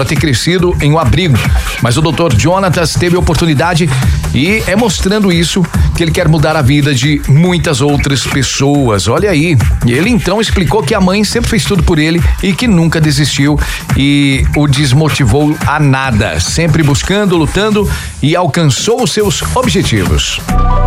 para ter crescido em um abrigo. Mas o Dr. Jonatas teve oportunidade e é mostrando isso que ele quer mudar a vida de muitas outras pessoas. Olha aí. Ele então explicou que a mãe sempre fez tudo por ele e que nunca desistiu e o desmotivou a nada, sempre buscando, lutando e alcançou os seus objetivos.